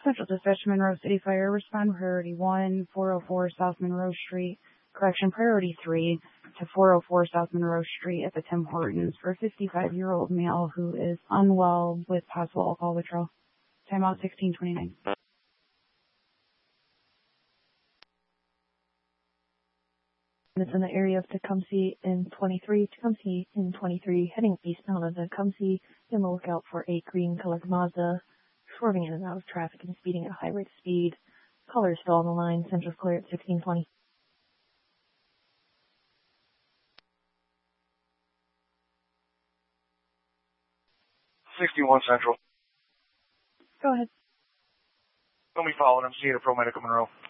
Central Dispatch, Monroe City Fire, respond priority 1, 404 South Monroe Street. Correction, priority 3 to 404 South Monroe Street at the Tim Hortons for a 55-year-old male who is unwell with possible alcohol withdrawal. Timeout 1629. It's in the area of Tecumseh in 23, Tecumseh in 23, heading eastbound on Tecumseh. Be on the lookout for a green-colored Mazda, swerving in and out of traffic and speeding at a high rate of speed. Caller is still on the line. Central's clear at 1620. 61 Central. Go ahead. Don't be following him. See you at Pro Medical Monroe.